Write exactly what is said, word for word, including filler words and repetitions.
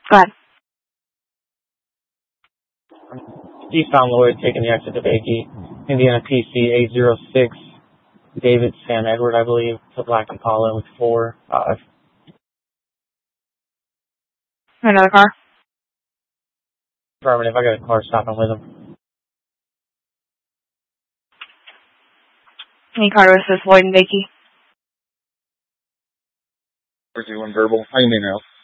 Go ahead. Eastbound Lloyd taking the exit to Bakey. Indiana P C eight zero six. David San Edward, I believe. The Black Impala with four five. Another car? Affirmative. I got a car stopping with him. Any car to assist Lloyd and Bakey? four two one verbal. How you mean now?